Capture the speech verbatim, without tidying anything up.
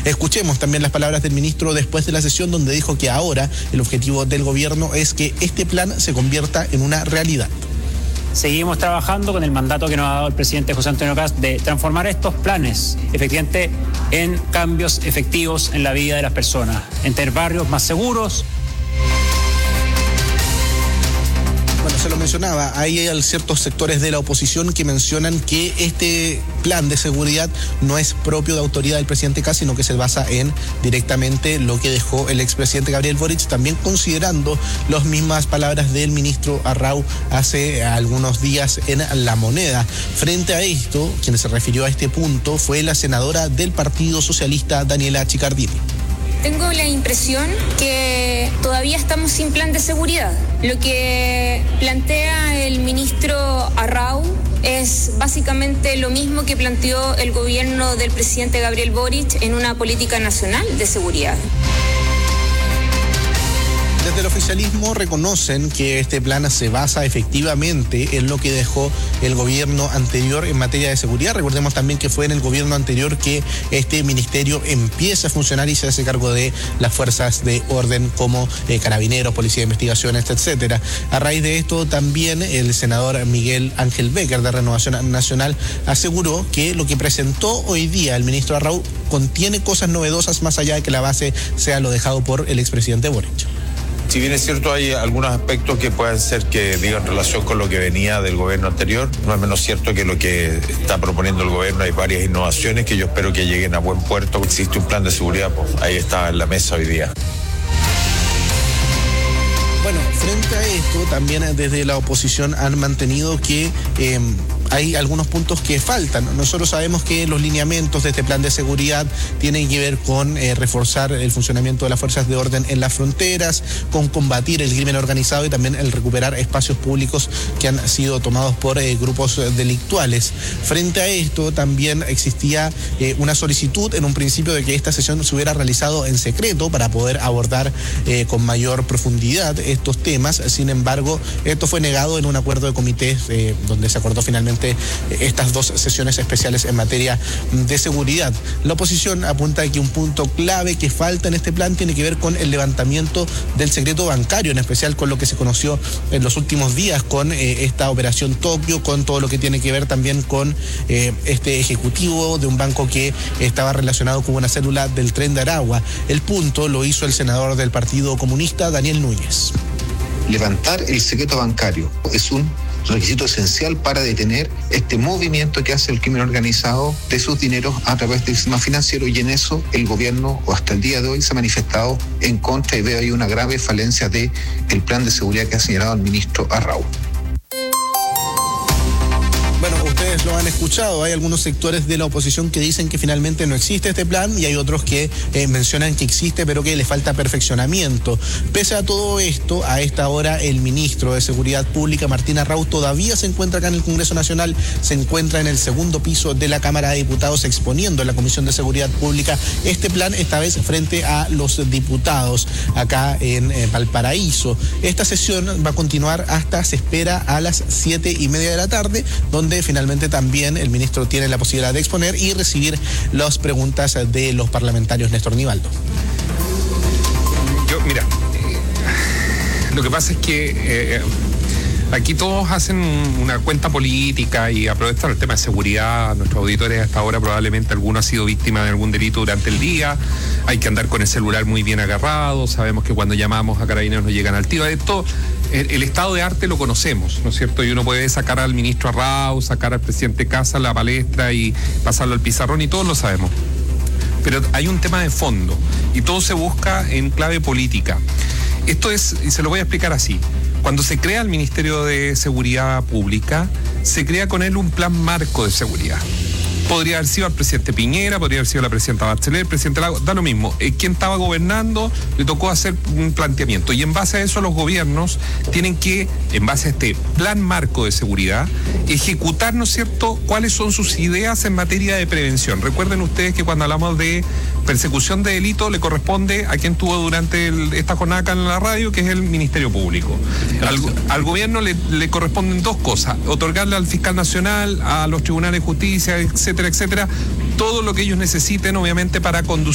Escuchemos también las palabras del ministro después de la sesión, donde dijo que ahora el objetivo del gobierno es que este plan se convierta en una realidad. Seguimos trabajando con el mandato que nos ha dado el presidente José Antonio Kast de transformar estos planes efectivamente en cambios efectivos en la vida de las personas, en tener barrios más seguros. Bueno, se lo mencionaba, hay ciertos sectores de la oposición que mencionan que este plan de seguridad no es propio de autoridad del presidente Kast, sino que se basa en directamente lo que dejó el expresidente Gabriel Boric, también considerando las mismas palabras del ministro Arrau hace algunos días en La Moneda. Frente a esto, quien se refirió a este punto fue la senadora del Partido Socialista, Daniela Chiccardini. Tengo la impresión que todavía estamos sin plan de seguridad. Lo que plantea el ministro Arrau es básicamente lo mismo que planteó el gobierno del presidente Gabriel Boric en una política nacional de seguridad. Desde el oficialismo reconocen que este plan se basa efectivamente en lo que dejó el gobierno anterior en materia de seguridad. Recordemos también que fue en el gobierno anterior que este ministerio empieza a funcionar y se hace cargo de las fuerzas de orden como eh, carabineros, policía de investigaciones, etcétera. A raíz de esto también el senador Miguel Ángel Becker de Renovación Nacional aseguró que lo que presentó hoy día el ministro Arrau contiene cosas novedosas más allá de que la base sea lo dejado por el expresidente Boric. Si bien es cierto, hay algunos aspectos que pueden ser que digan relación con lo que venía del gobierno anterior, no es menos cierto que lo que está proponiendo el gobierno hay varias innovaciones que yo espero que lleguen a buen puerto. Existe un plan de seguridad, pues ahí está en la mesa hoy día. Bueno, frente a esto, también desde la oposición han mantenido que eh, hay algunos puntos que faltan. Nosotros sabemos que los lineamientos de este plan de seguridad tienen que ver con eh, reforzar el funcionamiento de las fuerzas de orden en las fronteras, con combatir el crimen organizado y también el recuperar espacios públicos que han sido tomados por eh, grupos delictuales. Frente a esto, también existía eh, una solicitud en un principio de que esta sesión se hubiera realizado en secreto para poder abordar eh, con mayor profundidad estos temas. Sin embargo, esto fue negado en un acuerdo de comités eh, donde se acordó finalmente estas dos sesiones especiales en materia de seguridad. La oposición apunta a que un punto clave que falta en este plan tiene que ver con el levantamiento del secreto bancario, en especial con lo que se conoció en los últimos días con eh, esta operación Tokio, con todo lo que tiene que ver también con eh, este ejecutivo de un banco que estaba relacionado con una célula del Tren de Aragua. El punto lo hizo el senador del Partido Comunista, Daniel Núñez. Levantar el secreto bancario es un requisito esencial para detener este movimiento que hace el crimen organizado de sus dineros a través del sistema financiero, y en eso el gobierno, o hasta el día de hoy, se ha manifestado en contra, y veo ahí una grave falencia del plan de seguridad que ha señalado el ministro Arrau. Bueno, ustedes lo han escuchado, hay algunos sectores de la oposición que dicen que finalmente no existe este plan y hay otros que eh, mencionan que existe pero que le falta perfeccionamiento. Pese a todo esto, a esta hora el ministro de Seguridad Pública, Martín Arrau, todavía se encuentra acá en el Congreso Nacional, se encuentra en el segundo piso de la Cámara de Diputados exponiendo en la Comisión de Seguridad Pública este plan, esta vez frente a los diputados acá en eh, Valparaíso. Esta sesión va a continuar hasta, se espera, a las siete y media de la tarde, donde donde finalmente también el ministro tiene la posibilidad de exponer y recibir las preguntas de los parlamentarios. Néstor Nivaldo. Yo, mira, eh, lo que pasa es que eh, aquí todos hacen una cuenta política y aprovechan el tema de seguridad. Nuestros auditores hasta ahora probablemente alguno ha sido víctima de algún delito durante el día. Hay que andar con el celular muy bien agarrado. Sabemos que cuando llamamos a carabineros nos llegan al tiro. Esto, el, el estado de arte lo conocemos, ¿no es cierto? Y uno puede sacar al ministro Arrau, sacar al presidente Kast a la palestra y pasarlo al pizarrón, y todos lo sabemos. Pero hay un tema de fondo y todo se busca en clave política. Esto es, y se lo voy a explicar así. Cuando se crea el Ministerio de Seguridad Pública, se crea con él un plan marco de seguridad. Podría haber sido al presidente Piñera, podría haber sido la presidenta Bachelet, el presidente Lago, da lo mismo. Eh, quien estaba gobernando le tocó hacer un planteamiento, y en base a eso los gobiernos tienen que, en base a este plan marco de seguridad, ejecutar, ¿no es cierto?, cuáles son sus ideas en materia de prevención. Recuerden ustedes que cuando hablamos de persecución de delito le corresponde a quien tuvo durante el, esta jornada acá en la radio, que es el Ministerio Público. Al, al gobierno le, le corresponden dos cosas: otorgarle al fiscal nacional, a los tribunales de justicia, etcétera, etcétera, todo lo que ellos necesiten, obviamente, para conducir